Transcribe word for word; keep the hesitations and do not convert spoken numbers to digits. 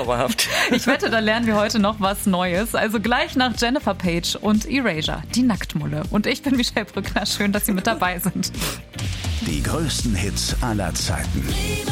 Zauberhaft. Ich wette, da lernen wir heute noch was Neues. Also gleich nach Jennifer Page und Erasure, die Nacktmulle. Und ich bin Michelle Brückner. Schön, dass Sie mit dabei sind. Die größten Hits aller Zeiten.